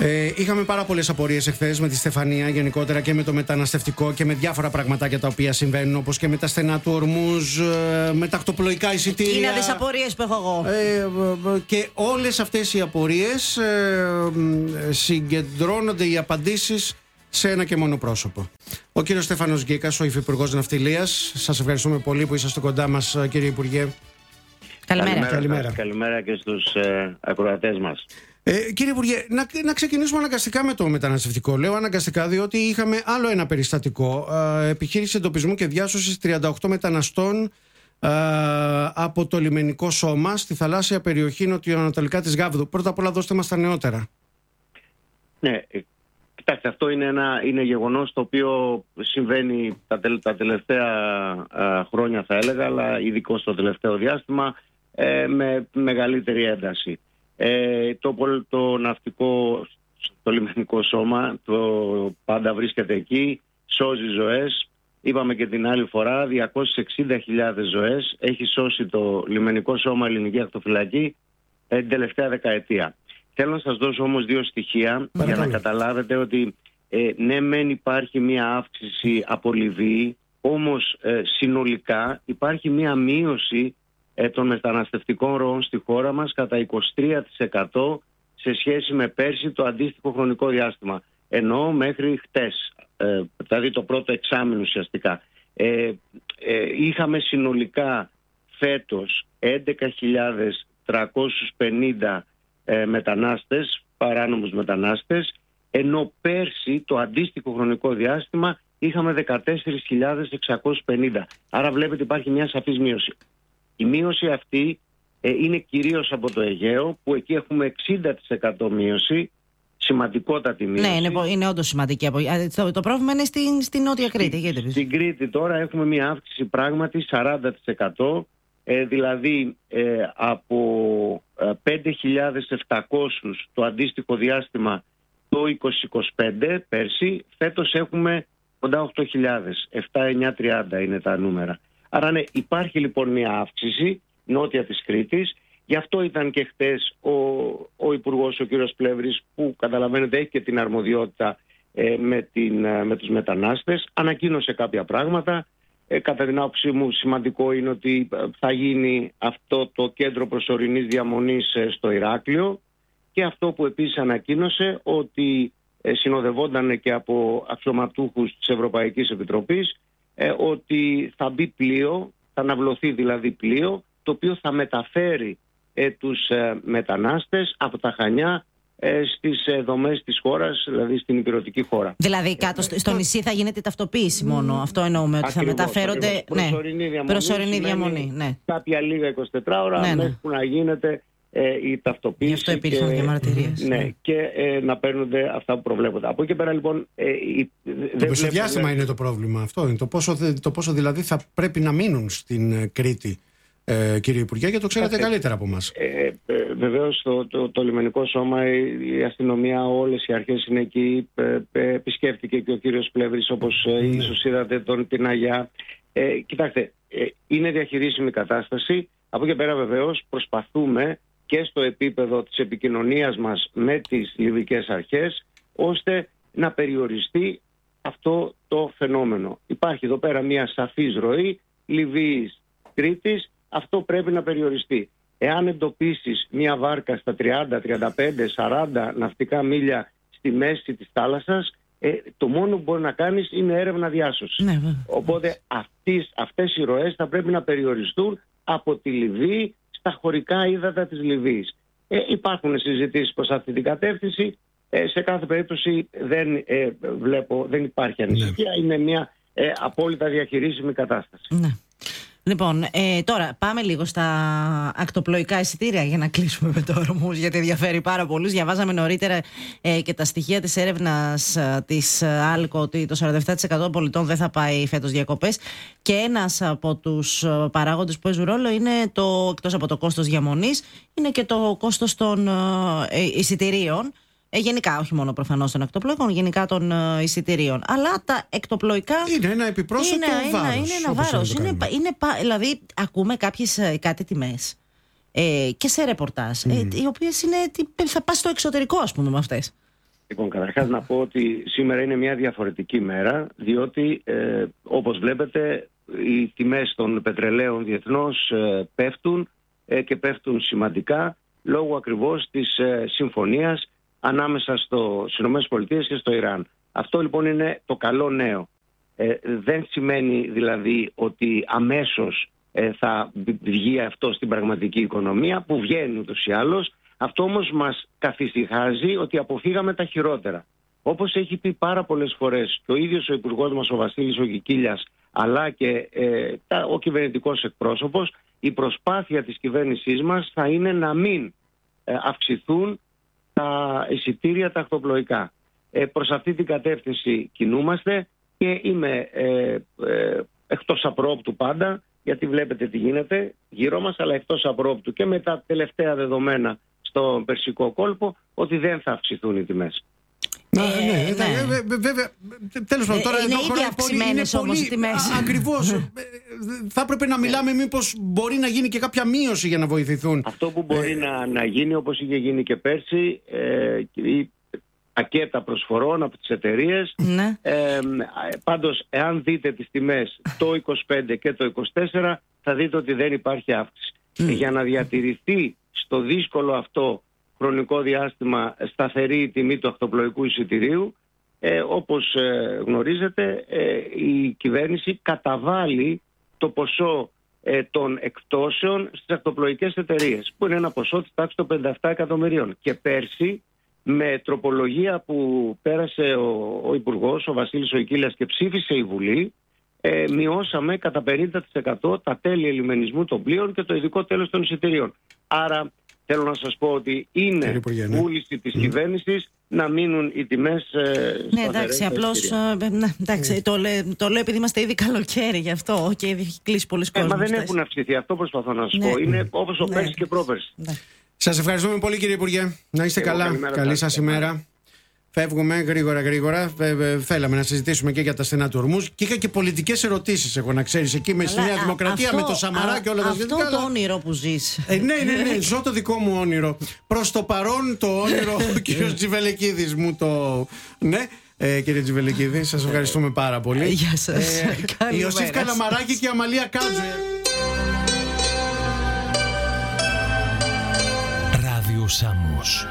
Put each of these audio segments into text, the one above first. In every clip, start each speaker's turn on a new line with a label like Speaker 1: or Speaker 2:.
Speaker 1: Είχαμε πάρα πολλές απορίες εχθές με τη Στεφανία γενικότερα και με το μεταναστευτικό και με διάφορα πραγματάκια τα οποία συμβαίνουν, όπως και με τα στενά του Ορμούζ, με τα ακτοπλοϊκά εισιτήρια.
Speaker 2: Είναι τις απορίες που έχω εγώ.
Speaker 1: Και όλες αυτές οι απορίες συγκεντρώνονται οι απαντήσεις σε ένα και μόνο πρόσωπο. Ο κύριος Στέφανος Γκίκας, ο Υφυπουργός Ναυτιλίας. Σας ευχαριστούμε πολύ που είσαστε κοντά μας, κύριε Υπουργέ.
Speaker 3: Καλημέρα και στους ακροατές μας.
Speaker 1: Κύριε Υπουργέ, να ξεκινήσουμε αναγκαστικά με το μεταναστευτικό. Λέω αναγκαστικά διότι είχαμε άλλο ένα περιστατικό. Επιχείρηση εντοπισμού και διάσωσης 38 μεταναστών από το λιμενικό σώμα στη θαλάσσια περιοχή νοτιοανατολικά της Γάβδου. Πρώτα απ' όλα δώστε μας τα νεότερα.
Speaker 3: Ναι, κοιτάξτε, αυτό είναι γεγονός το οποίο συμβαίνει τα τελευταία χρόνια, θα έλεγα, αλλά ειδικώς στο τελευταίο διάστημα με μεγαλύτερη ένταση. Το ναυτικό, το λιμενικό σώμα, το πάντα βρίσκεται εκεί, σώζει ζωές. Είπαμε και την άλλη φορά, 260.000 ζωές έχει σώσει το λιμενικό σώμα Ελληνική Ακτοφυλακή την τελευταία δεκαετία. Θέλω να σας δώσω όμως δύο στοιχεία για να καταλάβετε ότι ναι μεν υπάρχει μία αύξηση από Λιβύη, όμως συνολικά υπάρχει μία μείωση των μεταναστευτικών ροών στη χώρα μας κατά 23% σε σχέση με πέρσι το αντίστοιχο χρονικό διάστημα. Ενώ μέχρι χτες, δηλαδή το πρώτο εξάμηνο ουσιαστικά, είχαμε συνολικά φέτος 11.350 μετανάστες, παράνομους μετανάστες, ενώ πέρσι το αντίστοιχο χρονικό διάστημα είχαμε 14.650. Άρα βλέπετε υπάρχει μια σαφής μείωση. Η μείωση αυτή είναι κυρίως από το Αιγαίο, που εκεί έχουμε 60% μείωση, σημαντικότατη μείωση.
Speaker 2: Ναι, είναι όντως σημαντική. Το πρόβλημα είναι στην Νότια Κρήτη.
Speaker 3: Στην Κρήτη τώρα έχουμε μια αύξηση πράγματι 40%, δηλαδή από 5.700 το αντίστοιχο διάστημα το 2025 πέρσι, φέτος έχουμε κοντά 8.000, 7.930 είναι τα νούμερα. Άρα ναι, υπάρχει λοιπόν μια αύξηση νότια της Κρήτης. Γι' αυτό ήταν και χτες ο Υπουργός, ο κύριος Πλεύρης, που καταλαβαίνετε έχει και την αρμοδιότητα με τους μετανάστες, ανακοίνωσε κάποια πράγματα. Κατά την άποψή μου σημαντικό είναι ότι θα γίνει αυτό το κέντρο προσωρινής διαμονής στο Ηράκλειο, και αυτό που επίσης ανακοίνωσε ότι συνοδευόταν και από αξιωματούχους της Ευρωπαϊκής Επιτροπής, ότι θα μπει πλοίο, θα αναβλωθεί δηλαδή πλοίο, το οποίο θα μεταφέρει τους μετανάστες από τα Χανιά στις δομές της χώρας, δηλαδή στην υπηρετική χώρα.
Speaker 2: Δηλαδή κάτω στο νησί θα γίνεται ταυτοποίηση μόνο, αυτό εννοούμε, ότι θα μεταφέρονται. Προσωρινή διαμονή. Ναι.
Speaker 3: Κάποια λίγα 24 ώρα, μέχρι που να γίνεται η ταυτοποίηση.
Speaker 2: Γι' αυτό υπήρχαν διαμαρτυρίες.
Speaker 3: Ναι, και να παίρνονται αυτά που προβλέπονται. Από εκεί και πέρα λοιπόν.
Speaker 1: Το μεσοδιάστημα είναι το πρόβλημα αυτό. Είναι το πόσο δηλαδή θα πρέπει να μείνουν στην Κρήτη, κύριε Υπουργέ, και το ξέρετε καλύτερα από εμάς.
Speaker 3: Βεβαίως το λιμενικό σώμα, η αστυνομία, όλες οι αρχές είναι εκεί. Επισκέφτηκε και ο κύριος Πλεύρης, όπως ίσως είδατε, την Αγιά. Κοιτάξτε, είναι διαχειρίσιμη κατάσταση. Από εκεί πέρα βεβαίως προσπαθούμε και στο επίπεδο της επικοινωνίας μας με τις λιβικές αρχές, ώστε να περιοριστεί αυτό το φαινόμενο. Υπάρχει εδώ πέρα μια σαφής ροή Λιβύης Κρήτης, αυτό πρέπει να περιοριστεί. Εάν εντοπίσεις μια βάρκα στα 30, 35, 40 ναυτικά μίλια στη μέση της θάλασσας, το μόνο που μπορεί να κάνεις είναι έρευνα διάσωσης.
Speaker 2: Ναι,
Speaker 3: οπότε αυτές οι ροές θα πρέπει να περιοριστούν από τη Λιβύη στα χωρικά ύδατα της Λιβύης. Υπάρχουν συζητήσεις προς αυτή την κατεύθυνση. Σε κάθε περίπτωση δεν υπάρχει ανησυχία. Ναι. Είναι μια απόλυτα διαχειρίσιμη κατάσταση.
Speaker 2: Ναι. Λοιπόν, τώρα πάμε λίγο στα ακτοπλοϊκά εισιτήρια για να κλείσουμε με το Ορμούζ, γιατί ενδιαφέρει πάρα πολλούς. Διαβάζαμε νωρίτερα και τα στοιχεία της έρευνας της ΑΛΚΟ ότι το 47% των πολιτών δεν θα πάει φέτος διακοπές, και ένας από τους παράγοντες που παίζουν ρόλο είναι εκτός από το κόστος διαμονής, είναι και το κόστος των εισιτηρίων. Γενικά, όχι μόνο προφανώς των ακτοπλοϊκών, γενικά των εισιτηρίων. Αλλά τα εκτοπλοϊκά.
Speaker 1: Είναι ένα επιπρόσθετο βάρος.
Speaker 2: Είναι ένα βάρος. Δηλαδή, ακούμε κάτι τιμές και σε ρεπορτάζ, οι οποίες είναι. Θα πας στο εξωτερικό, ας πούμε, με αυτές.
Speaker 3: Λοιπόν, καταρχάς να πω ότι σήμερα είναι μια διαφορετική μέρα, διότι όπως βλέπετε οι τιμές των πετρελαίων διεθνώς πέφτουν και πέφτουν σημαντικά λόγω ακριβώς της συμφωνίας ανάμεσα στις ΗΠΑ και στο Ιράν. Αυτό λοιπόν είναι το καλό νέο. Δεν σημαίνει δηλαδή ότι αμέσως θα βγει αυτό στην πραγματική οικονομία, που βγαίνει ούτως ή άλλως. Αυτό όμως μας καθησυχάζει ότι αποφύγαμε τα χειρότερα. Όπως έχει πει πάρα πολλές φορές και ο ίδιος ο Υπουργός μας, ο Βασίλης ο Κικίλιας, αλλά και ο κυβερνητικός εκπρόσωπος, η προσπάθεια της κυβέρνησής μας θα είναι να μην αυξηθούν τα εισιτήρια τα ακτοπλοϊκά. Προς αυτή την κατεύθυνση κινούμαστε και είμαι εκτός απρόπτου πάντα, γιατί βλέπετε τι γίνεται γύρω μας, αλλά εκτός απρόπτου και με τα τελευταία δεδομένα στον Περσικό κόλπο ότι δεν θα αυξηθούν οι τιμές.
Speaker 1: Βέβαια, τέλος πάντων, τώρα
Speaker 2: είναι ήδη αυξημένες όμως οι τιμές.
Speaker 1: Ακριβώς. Θα έπρεπε να μιλάμε μήπως μπορεί να γίνει και κάποια μείωση για να βοηθηθούν.
Speaker 3: Αυτό που μπορεί να γίνει, όπως είχε γίνει και πέρσι, η πακέτα προσφορών από τις εταιρείες.
Speaker 2: Ναι.
Speaker 3: Πάντως, εάν δείτε τις τιμές το 25 και το 24, θα δείτε ότι δεν υπάρχει αύξηση. Για να διατηρηθεί στο δύσκολο αυτό χρονικό διάστημα σταθερή η τιμή του ακτοπλοϊκού εισιτηρίου, όπως γνωρίζετε, η κυβέρνηση καταβάλει το ποσό των εκτόσεων στις ακτοπλοϊκές εταιρείες, που είναι ένα ποσό της τάξης των 57 εκατομμυρίων. Και πέρσι, με τροπολογία που πέρασε ο Υπουργός, ο Βασίλης ο Κικίλιας, και ψήφισε η Βουλή, μειώσαμε κατά 50% τα τέλη ελιμενισμού των πλοίων και το ειδικό τέλος των εισιτηρίων. Άρα θέλω να σας πω ότι είναι βούληση της κυβέρνησης να μείνουν οι τιμές σταθερές.
Speaker 2: Ναι, εντάξει, απλώς το λέω επειδή είμαστε ήδη καλοκαίρι, γι' αυτό και ήδη έχει κλείσει πολλοί κόσμος.
Speaker 3: Μα δεν έχουν αυξηθεί, αυτό προσπαθώ να σας πω. Είναι όπως ο πέρσι και πρόπερσι.
Speaker 1: Σας ευχαριστούμε πολύ, κύριε Υπουργέ. Να είστε καλά. Καλή σας ημέρα. Φεύγουμε γρήγορα. Θέλαμε να συζητήσουμε και για τα στενά του ορμούς. Και είχα και πολιτικές ερωτήσεις, εγώ να ξέρεις, εκεί με στη Νέα Δημοκρατία, με το Σαμαρά και όλα τα σχετικά.
Speaker 2: Αυτό το όνειρο που ζεις.
Speaker 1: Ναι, ζω το δικό μου όνειρο. Προς το παρόν το όνειρο ο κύριος Τζιβελεκίδης μου το... Ναι. Κύριε Τζιβελεκίδη, σας ευχαριστούμε πάρα πολύ.
Speaker 2: Γεια σας.
Speaker 1: Ιωσήφ Καλαμαράκη και Αμαλία Κάτζου.
Speaker 4: Ράδιο Σάμος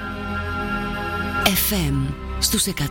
Speaker 5: FM στους 102.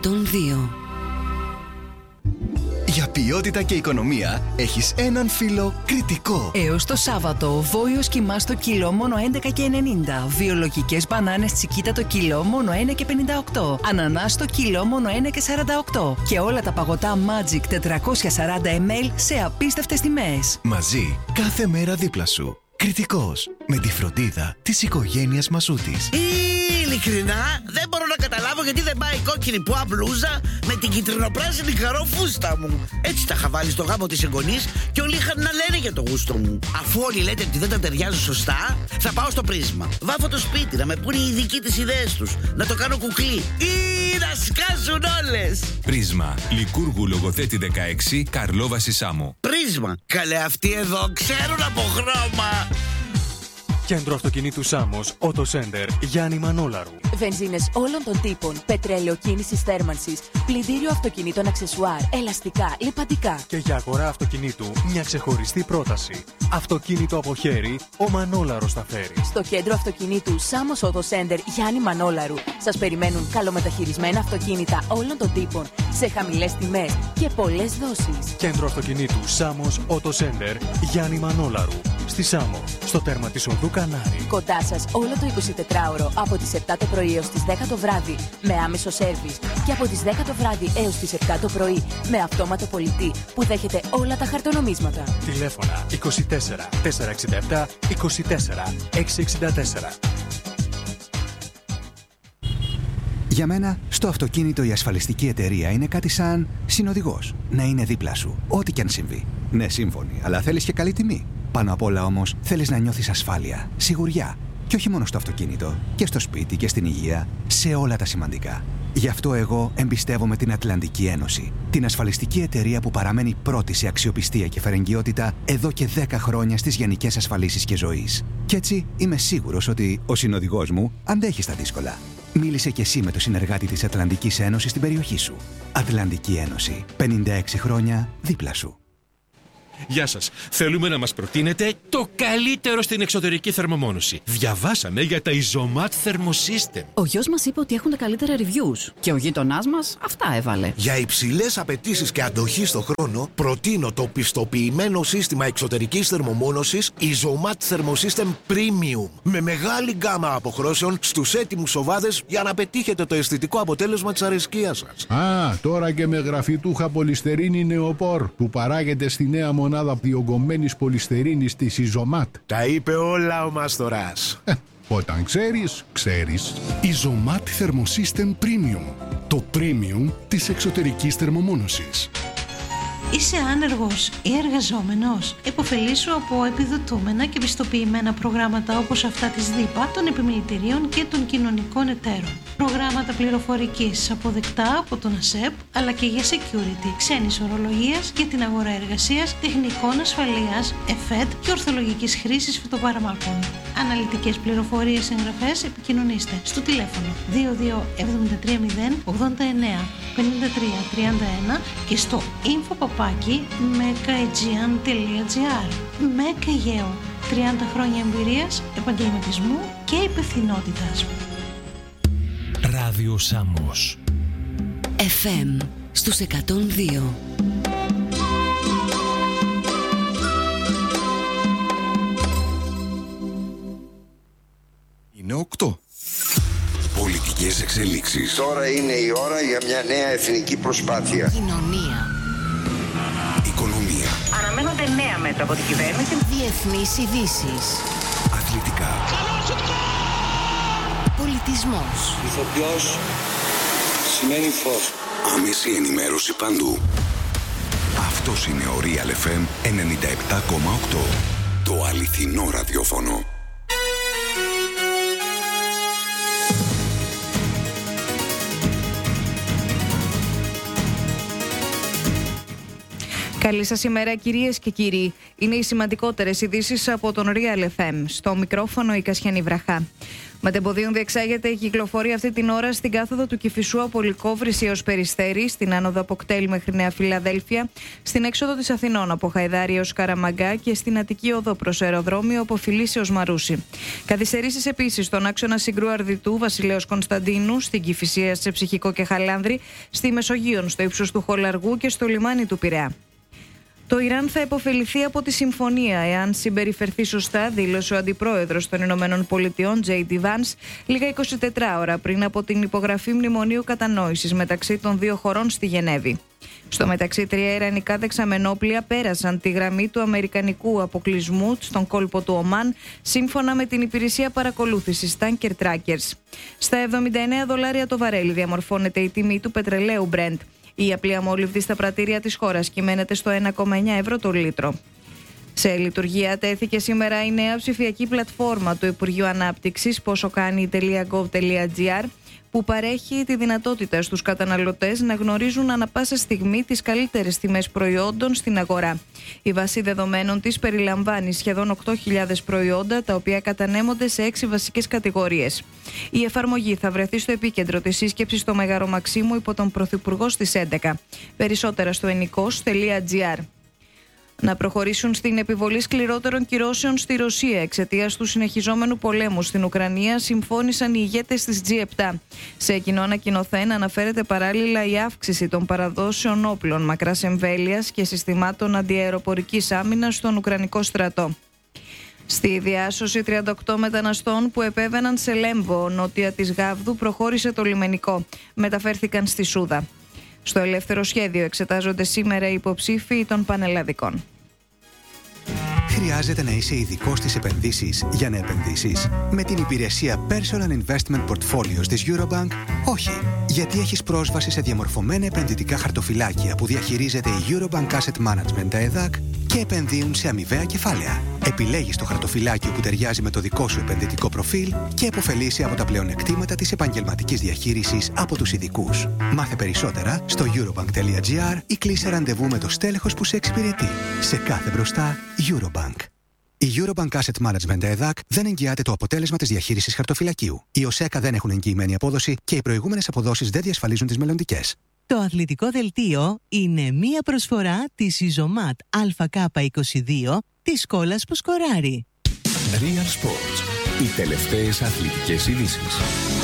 Speaker 4: Για ποιότητα και οικονομία έχεις έναν φίλο Κρητικό.
Speaker 5: Έως το Σάββατο, βόλιος κιμά στο κιλό μόνο 11,90. Βιολογικές μπανάνες τσικίτα το κιλό μόνο 1,58. Ανανάς το κιλό μόνο 1,48. Και όλα τα παγωτά Magic 440 ml σε απίστευτες τιμές.
Speaker 4: Μαζί, κάθε μέρα δίπλα σου. Κρητικός, με τη φροντίδα της οικογένειας Μασούτης.
Speaker 6: Ειλικρινά, δεν μπορώ να καταλάβω γιατί δεν πάει η κόκκινη πουά μπλούζα με την κυτρινοπράσινη καρόφούστα μου. Έτσι τα είχα βάλει στο γάμο της εγγονής και όλοι είχαν να λένε για το γούστο μου. Αφού όλοι λέτε ότι δεν τα ταιριάζουν σωστά, θα πάω στο Πρίσμα. Βάφω το σπίτι, να με πούνε οι ειδικοί τις ιδέες τους, να το κάνω κουκλί ή να σκάσουν όλες.
Speaker 7: Πρίσμα, Λικούργου Λογοθέτη 16, Καρλόβαση Σάμο.
Speaker 6: Πρίσμα, καλέ αυτοί εδώ ξέρουν από χρώμα.
Speaker 8: Κέντρο αυτοκινήτου Σάμος, Auto Center, Γιάννη Μανόλαρου.
Speaker 9: Βενζίνες όλων των τύπων, πετρέλαιο κίνησης θέρμανσης, πλυντήριο αυτοκινήτων αξεσουάρ, ελαστικά, λιπαντικά.
Speaker 8: Και για αγορά αυτοκινήτου, μια ξεχωριστή πρόταση. Αυτοκίνητο από χέρι, ο Μανόλαρος θα φέρει.
Speaker 9: Στο κέντρο αυτοκινήτου Σάμος Auto Center, Γιάννη Μανόλαρου, σας περιμένουν καλομεταχειρισμένα αυτοκίνητα όλων των τύπων, σε χαμηλές τιμές και πολλές δόσεις.
Speaker 8: Κέντρο αυτοκινήτου Σάμος Auto Center, Γιάννη Μανόλαρου. Στη Σάμο, στο τέρμα της οδού Κανάρη.
Speaker 9: Κοντά σας όλο το 24ωρο από τις 7 το πρωί έως τις 10 το βράδυ με άμεσο σέρβις και από τις 10 το βράδυ έως τις 7 το πρωί με αυτόματο πολιτή που δέχεται όλα τα χαρτονομίσματα.
Speaker 8: Τηλέφωνα 24 467 24 664.
Speaker 10: Για μένα, στο αυτοκίνητο η ασφαλιστική εταιρεία είναι κάτι σαν συνοδηγός. Να είναι δίπλα σου, ό,τι κι αν συμβεί. Ναι, σύμφωνοι, αλλά θέλεις και καλή τιμή. Πάνω απ' όλα όμως, θέλεις να νιώθεις ασφάλεια, σιγουριά. Και όχι μόνο στο αυτοκίνητο, και στο σπίτι και στην υγεία, σε όλα τα σημαντικά. Γι' αυτό εγώ εμπιστεύομαι την Ατλαντική Ένωση. Την ασφαλιστική εταιρεία που παραμένει πρώτη σε αξιοπιστία και φερεγγιότητα εδώ και 10 χρόνια στις γενικές ασφαλίσεις και ζωής. Κι έτσι είμαι σίγουρος ότι ο συνοδηγός μου αντέχει στα δύσκολα. Μίλησε και εσύ με το συνεργάτη της Ατλαντικής Ένωσης στην περιοχή σου. Ατλαντική Ένωση. 56 χρόνια δίπλα σου.
Speaker 11: Γεια σας. Θέλουμε να μας προτείνετε το καλύτερο στην εξωτερική θερμομόνωση. Διαβάσαμε για τα Isomat Thermosystem.
Speaker 12: Ο γιος μας είπε ότι έχουν τα καλύτερα reviews. Και ο γείτονάς μας αυτά έβαλε.
Speaker 13: Για υψηλές απαιτήσεις και αντοχή στο χρόνο, προτείνω το πιστοποιημένο σύστημα εξωτερικής θερμομόνωσης Isomat Thermosystem Premium. Με μεγάλη γκάμα αποχρώσεων στους έτοιμους οβάδες για να πετύχετε το αισθητικό αποτέλεσμα της αρεσκίας σας.
Speaker 14: Τώρα και με γραφιτούχα πολυστερίνη νεοπόρ που παράγεται στη νέα μονάδα διογκωμένης πολυστερίνης της Isomat.
Speaker 13: Τα είπε όλα ο Μάστορας.
Speaker 14: Όταν ξέρεις, ξέρεις.
Speaker 15: Isomat Thermosystem Premium. Το premium της εξωτερικής θερμομόνωσης.
Speaker 16: Είσαι άνεργος ή εργαζόμενος? Εποφελήσου από επιδοτούμενα και πιστοποιημένα προγράμματα όπως αυτά της ΔΥΠΑ, των επιμελητηρίων και των κοινωνικών εταίρων. Προγράμματα πληροφορικής αποδεκτά από τον ΑΣΕΠ, αλλά και για security, ξένης ορολογίας, για την αγορά εργασίας, τεχνικών ασφαλείας, ΕΦΕΤ και ορθολογικής χρήσης φυτοπαραμάκων. Αναλυτικές πληροφορίες, εγγραφές, επικοινωνήστε στο τηλέφωνο 22730 89 53 31 και στο info@mekaegean.gr. Μέκα Αιγαίου, 30 χρόνια εμπειρίας, επαγγελματισμού και υπευθυνότητας.
Speaker 17: Ράδιο Σάμος
Speaker 18: FM στους 102.
Speaker 15: Είναι 8. Πολιτικές εξελίξεις.
Speaker 19: Τώρα είναι η ώρα για μια νέα εθνική προσπάθεια.
Speaker 18: Κοινωνία.
Speaker 15: Οικονομία.
Speaker 20: Αναμένονται νέα μέτρα από την κυβέρνηση.
Speaker 18: Διεθνείς ειδήσεις.
Speaker 15: Αθλητικά.
Speaker 18: Πολιτισμός.
Speaker 19: Ηθοποιός σημαίνει φως.
Speaker 15: Άμεση ενημέρωση παντού. Αυτός είναι ο Real FM 97,8. Το αληθινό ραδιόφωνο.
Speaker 21: Καλή σας ημέρα κυρίες και κύριοι. Είναι οι σημαντικότερες ειδήσεις από τον Real FM. Στο μικρόφωνο η Κασιανή Βραχά. Μετεμποδίων διεξάγεται η κυκλοφορία αυτή την ώρα στην κάθοδο του Κηφισού από Λυκόβρηση έως Περιστέρη, στην άνοδο από Κτέλ μέχρι Νέα Φιλαδέλφια, στην έξοδο της Αθηνών από Χαϊδάρη έως Καραμαγκά και στην Αττική οδό προς αεροδρόμιο από Φιλίσση έως Μαρούσι. Καθυστερήσεις επίσης στον άξονα Συγκρού Αρδιτού, Βασιλέως Κωνσταντίνου, στην Κηφισία σε Ψυχικό και Χαλάνδρη, στη Μεσογείων στο ύψος του Χολαργού και στο λιμάνι του Πειραιά. Το Ιράν θα υποφεληθεί από τη συμφωνία εάν συμπεριφερθεί σωστά, δήλωσε ο αντιπρόεδρος των Ηνωμένων Πολιτειών, J.D. Vance, λίγα 24 ώρα πριν από την υπογραφή μνημονίου κατανόησης μεταξύ των δύο χωρών στη Γενέβη. Στο μεταξύ, 3 ιρανικά δεξαμενόπλια πέρασαν τη γραμμή του αμερικανικού αποκλεισμού στον κόλπο του Ομάν, σύμφωνα με την υπηρεσία παρακολούθησης Tanker Trackers. Στα $79 το βαρέλι διαμορφώνεται η τιμή του πετρελαίου Brent. Η απλή αμόλυβδη στα πρατήρια της χώρας κυμαίνεται στο 1,9 ευρώ το λίτρο. Σε λειτουργία τέθηκε σήμερα η νέα ψηφιακή πλατφόρμα του Υπουργείου Ανάπτυξης posokani.gov.gr, που παρέχει τη δυνατότητα στους καταναλωτές να γνωρίζουν ανά πάσα στιγμή τις καλύτερες τιμές προϊόντων στην αγορά. Η βάση δεδομένων της περιλαμβάνει σχεδόν 8.000 προϊόντα, τα οποία κατανέμονται σε 6 βασικές κατηγορίες. Η εφαρμογή θα βρεθεί στο επίκεντρο της σύσκεψης στο Μέγαρο Μαξίμου υπό τον Πρωθυπουργό στις 11. Περισσότερα στο enikos.gr. Να προχωρήσουν στην επιβολή σκληρότερων κυρώσεων στη Ρωσία εξαιτίας του συνεχιζόμενου πολέμου στην Ουκρανία, συμφώνησαν οι ηγέτες της G7. Σε κοινό ανακοινωθέν αναφέρεται παράλληλα η αύξηση των παραδόσεων όπλων μακράς εμβέλειας και συστημάτων αντιαεροπορικής άμυνας στον Ουκρανικό στρατό. Στη διάσωση 38 μεταναστών που επέβαιναν σε Λέμβο, νότια της Γάβδου, προχώρησε το λιμενικό. Μεταφέρθηκαν στη Σούδα. Στο ελεύθερο σχέδιο εξετάζονται σήμερα οι υποψήφοι των πανελλαδικών.
Speaker 10: Χρειάζεται να είσαι ειδικός στις επενδύσεις για να επενδύσεις με την υπηρεσία Personal Investment Portfolios της Eurobank? Όχι, γιατί έχεις πρόσβαση σε διαμορφωμένα επενδυτικά χαρτοφυλάκια που διαχειρίζεται η Eurobank Asset Management, τα ΕΔΑΚ, και επενδύουν σε αμοιβαία κεφάλαια. Επιλέγεις το χαρτοφυλάκιο που ταιριάζει με το δικό σου επενδυτικό προφίλ και επωφελείσαι από τα πλεονεκτήματα της επαγγελματικής διαχείρισης από τους ειδικούς. Μάθε περισσότερα στο eurobank.gr ή κλείσε ραντεβού με το στέλεχος που σε εξυπηρετεί. Σε κάθε μπροστά, Eurobank. Η Eurobank Asset Management ΕΔΑΚ δεν εγγυάται το αποτέλεσμα της διαχείρισης χαρτοφυλακίου. Οι ΟΣΕΚΑ δεν έχουν εγγυημένη απόδοση και οι προηγούμενες αποδόσεις δεν διασφαλίζουν τις μελλοντικές.
Speaker 17: Το αθλητικό δελτίο είναι μία προσφορά της Ιζωμάτ ΑΚ22 της κόλλας που σκοράρει.
Speaker 15: Real Sports. Οι τελευταίες αθλητικές ειδήσεις.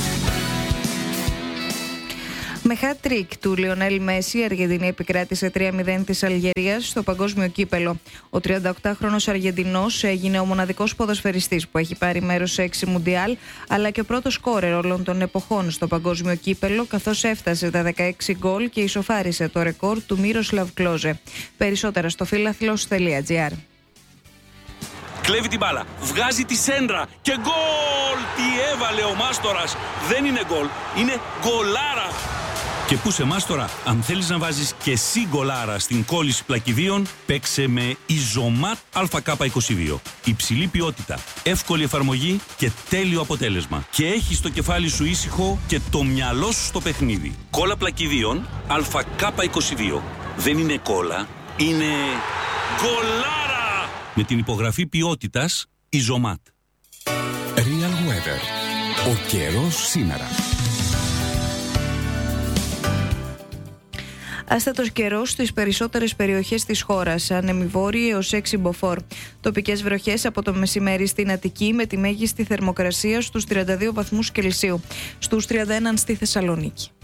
Speaker 21: Με hat-trick του Λιονέλ Μέση, η Αργεντινή επικράτησε 3-0 της Αλγερίας στο παγκόσμιο κύπελο. Ο 38χρονος Αργεντινός έγινε ο μοναδικός ποδοσφαιριστής που έχει πάρει μέρος σε 6 Μουντιάλ, αλλά και ο πρώτος σκόρερ όλων των εποχών στο παγκόσμιο κύπελο, καθώς έφτασε τα 16 γκολ και ισοφάρισε το ρεκόρ του Μίροσλαβ Κλόζε. Περισσότερα στο φίλαθλος.gr.
Speaker 22: Κλέβει την μπάλα, βγάζει τη σέντρα και γκολ! Τι έβαλε ο Μάστορας! Δεν είναι γκολ, είναι γκολάρα! Και πού σε Μάστορα, αν θέλεις να βάζεις και εσύ γκολάρα στην κόλληση πλακιδίων, παίξε με Ιζωμάτ ΑΚ22. Υψηλή ποιότητα, εύκολη εφαρμογή και τέλειο αποτέλεσμα. Και έχεις το κεφάλι σου ήσυχο και το μυαλό σου στο παιχνίδι. Κόλλα πλακιδίων ΑΚ22. Δεν είναι κόλλα, είναι γκολάρα! Με την υπογραφή ποιότητας Ιζωμάτ.
Speaker 15: Real Weather. Ο καιρός σήμερα.
Speaker 21: Άστατος καιρός στις περισσότερες περιοχές της χώρας, ανεμιβόρειοι έως 6 μποφόρ. Τοπικές βροχές από το μεσημέρι στην Αττική με τη μέγιστη θερμοκρασία στους 32 βαθμούς Κελσίου, στους 31 στη Θεσσαλονίκη.